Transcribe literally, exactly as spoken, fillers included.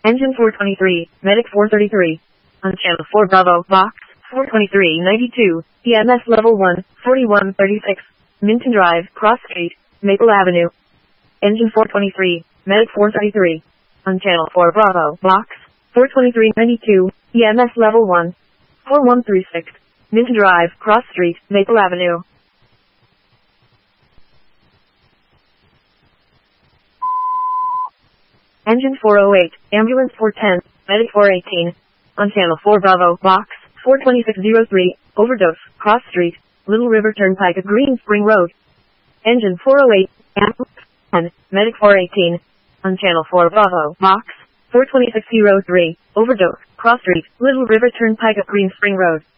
Engine four twenty-three, Medic four thirty-three. On channel four Bravo, Box four twenty-three ninety-two, E M S level one, forty-one thirty-six, Minton Drive, Cross Street, Maple Avenue. Engine four twenty-three, Medic four thirty-three. On channel four Bravo, Box four twenty-three ninety-two, E M S level one, forty-one thirty-six, Minton Drive, Cross Street, Maple Avenue. Engine four oh eight, Ambulance four ten, Medic four eighteen. On channel four Bravo, Box four twenty-six oh three, Overdose, Cross Street, Little River Turnpike at Green Spring Road. Engine four oh eight, Ambulance ten, Medic four eighteen. On channel four Bravo, Box four twenty-six oh three, Overdose, Cross Street, Little River Turnpike at Green Spring Road.